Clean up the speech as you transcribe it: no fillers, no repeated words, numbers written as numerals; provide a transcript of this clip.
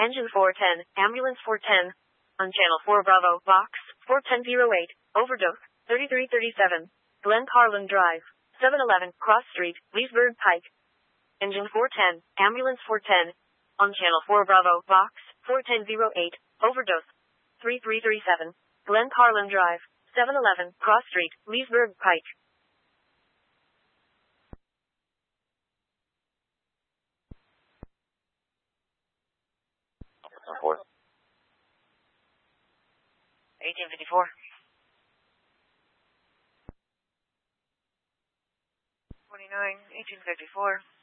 Engine 410, Ambulance 410. On Channel 4 Bravo, Vox, 41008, Overdose, 3337. Glen Carlin Drive, 711, Cross Street, Leesburg Pike. Engine 410, Ambulance 410. On Channel 4 Bravo, Vox, 41008, Overdose, 3337. Glen Carlin Drive, 711, Cross Street, Leesburg Pike. Four. 1854. 29, 1854.